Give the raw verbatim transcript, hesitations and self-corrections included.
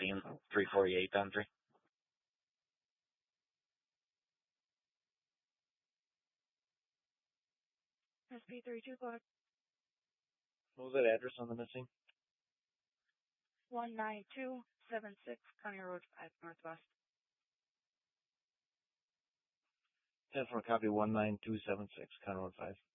sixteen, three forty-eight down three. S P thirty-two, go ahead. What was that address on the missing? one nine two seven six County Road five Northwest. ten for a copy, one nine two seven six, County Road five.